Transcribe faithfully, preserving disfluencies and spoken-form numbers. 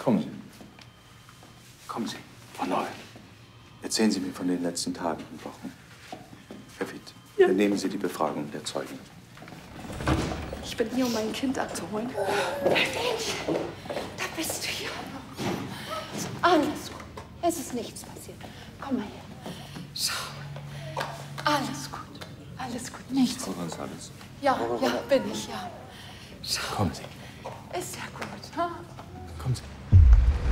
Kommen Sie. Kommen Sie, Frau Neu. Erzählen Sie mir von den letzten Tagen und Wochen. Herr Witt, ja. Übernehmen Sie die Befragung der Zeugen. Ich bin hier, um mein Kind abzuholen. Mensch, da bist du ja. Alles gut. Es ist nichts passiert. Komm mal her. Schau. Alles gut. Alles gut. Nichts. Frau González. Ja, ja, bin ich, ja. Schau. Kommen Sie. Ist ja gut. Ha? Kommen Sie.